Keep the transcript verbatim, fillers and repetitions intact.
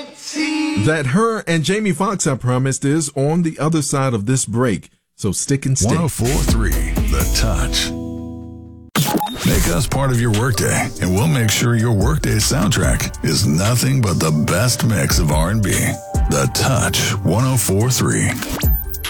that her and Jamie Foxx, I promised, is on the other side of this break. So stick and stay. one oh four point three The Touch. Make us part of your workday, and we'll make sure your workday soundtrack is nothing but the best mix of R and B. The Touch one oh four point three